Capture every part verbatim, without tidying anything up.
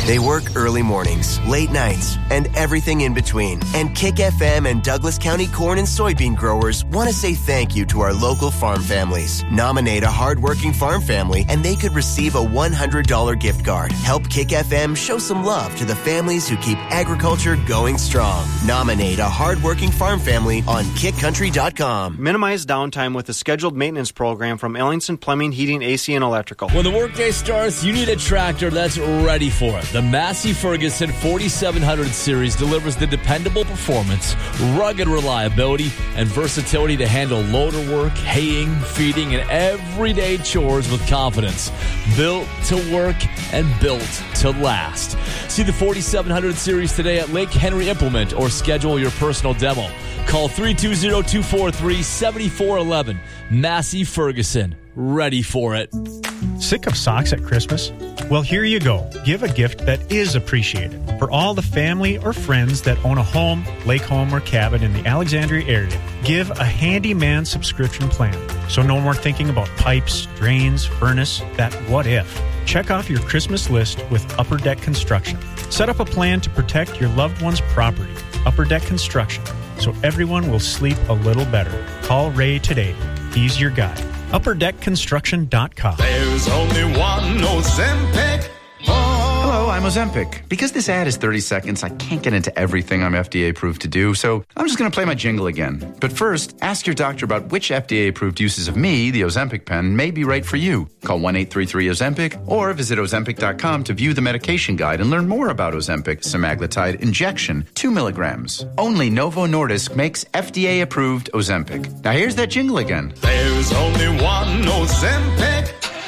They work early mornings, late nights, and everything in between. And Kick F M and Douglas County corn and soybean growers want to say thank you to our local farm families. Nominate a hardworking farm family and they could receive a one hundred dollars gift card. Help Kick F M show some love to the families who keep agriculture going strong. Nominate a hardworking farm family on kick country dot com. Minimize downtime with a scheduled maintenance program from Ellingson Plumbing, Heating, A C, and Electrical. When the workday starts, you need a tractor that's ready for it. The Massey Ferguson forty-seven hundred series delivers the dependable performance, rugged reliability, and versatility to handle loader work, haying, feeding, and everyday chores with confidence. Built to work and built to last. See the forty-seven hundred series today at Lake Henry Implement or schedule your personal demo. Call three two zero, two four three, seven four one one. Massey Ferguson. Ready for it. Sick of socks at Christmas? Well, here you go. Give a gift that is appreciated. For all the family or friends that own a home, lake home, or cabin in the Alexandria area, give a handyman subscription plan. So no more thinking about pipes, drains, furnace, that what if. Check off your Christmas list with Upper Deck Construction. Set up a plan to protect your loved one's property. Upper Deck Construction. So everyone will sleep a little better. Call Ray today. He's your guy. upper deck construction dot com. There's only one Ozempic. Hello, I'm Ozempic. Because this ad is thirty seconds, I can't get into everything I'm F D A approved to do, so I'm just going to play my jingle again. But first, ask your doctor about which F D A approved uses of me, the Ozempic pen, may be right for you. Call one eight three three Ozempic or visit ozempic dot com to view the medication guide and learn more about Ozempic semaglutide injection, two milligrams. Only Novo Nordisk makes F D A approved Ozempic. Now here's that jingle again. There's only one Ozempic.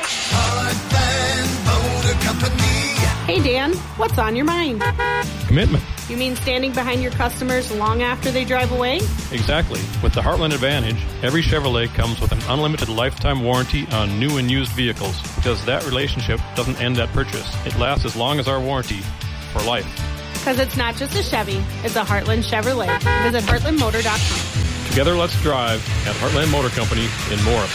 Heartland Motor Company. Hey, Dan, what's on your mind? Commitment. You mean standing behind your customers long after they drive away? Exactly. With the Heartland Advantage, every Chevrolet comes with an unlimited lifetime warranty on new and used vehicles, because that relationship doesn't end at purchase. It lasts as long as our warranty, for life. Because it's not just a Chevy, it's a Heartland Chevrolet. Visit heartland motor dot com. Together, let's drive at Heartland Motor Company in Morris.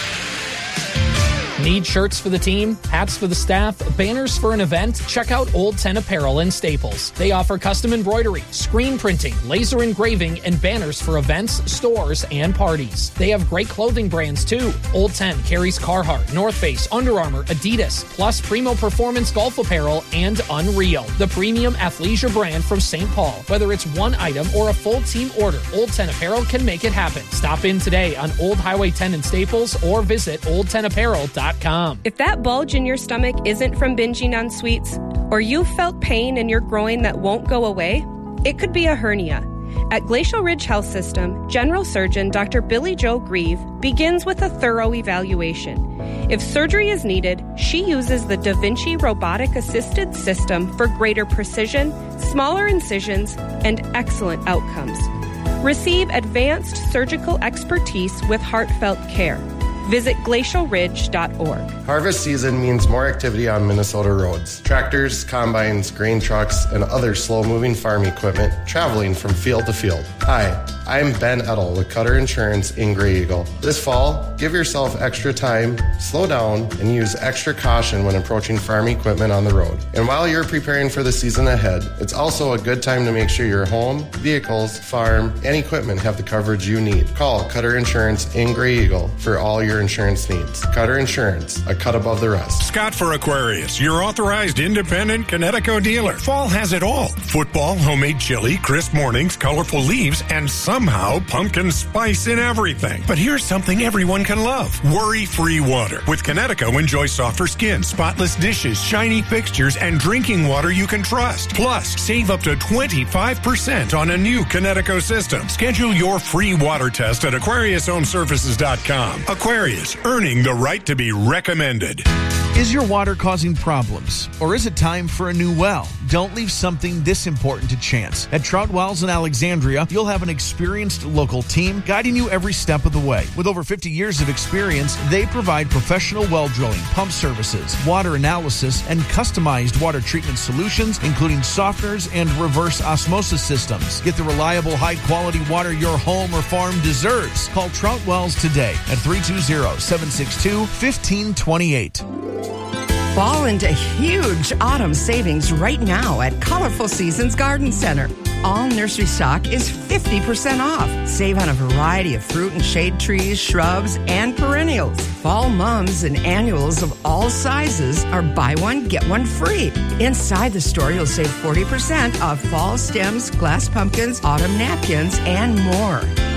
Need shirts for the team, hats for the staff, banners for an event? Check out Old ten Apparel in Staples. They offer custom embroidery, screen printing, laser engraving, and banners for events, stores, and parties. They have great clothing brands too. Old ten carries Carhartt, North Face, Under Armour, Adidas, plus Primo Performance Golf Apparel and Unreal, the premium athleisure brand from Saint Paul. Whether it's one item or a full team order, Old ten Apparel can make it happen. Stop in today on Old Highway ten in Staples or visit old ten apparel dot com. If that bulge in your stomach isn't from binging on sweets, or you've felt pain in your groin that won't go away, it could be a hernia. At Glacial Ridge Health System, General Surgeon Doctor Billy Joe Grieve begins with a thorough evaluation. If surgery is needed, she uses the Da Vinci robotic-assisted system for greater precision, smaller incisions, and excellent outcomes. Receive advanced surgical expertise with heartfelt care. Visit glacial ridge dot org. Harvest season means more activity on Minnesota roads. Tractors, combines, grain trucks, and other slow-moving farm equipment traveling from field to field. Hi, I'm Ben Edel with Cutter Insurance in Grey Eagle. This fall, give yourself extra time, slow down, and use extra caution when approaching farm equipment on the road. And while you're preparing for the season ahead, it's also a good time to make sure your home, vehicles, farm, and equipment have the coverage you need. Call Cutter Insurance in Grey Eagle for all your insurance needs. Cutter Insurance, a cut above the rest. Scott for Aquarius, your authorized independent Connecticut dealer. Fall has it all. Football, homemade chili, crisp mornings, colorful leaves, and somehow pumpkin spice in everything. But here's something everyone can love. Worry-free water. With Connecticut, enjoy softer skin, spotless dishes, shiny fixtures, and drinking water you can trust. Plus, save up to twenty-five percent on a new Connecticut system. Schedule your free water test at aquarius home services dot com. Aquarius, earning the right to be recommended. Is your water causing problems, or is it time for a new well? Don't leave something this important to chance. At Trout Wells in Alexandria, you'll have an experienced local team guiding you every step of the way. With over fifty years of experience, they provide professional well drilling, pump services, water analysis, and customized water treatment solutions, including softeners and reverse osmosis systems. Get the reliable, high-quality water your home or farm deserves. Call Trout Wells today at three two zero, seven six two, one five two eight. Fall into huge autumn savings right now at Colorful Seasons Garden Center. All nursery stock is fifty percent off. Save on a variety of fruit and shade trees, shrubs, and perennials. Fall mums and annuals of all sizes are buy one, get one free. Inside the store, you'll save forty percent off fall stems, glass pumpkins, autumn napkins, and more.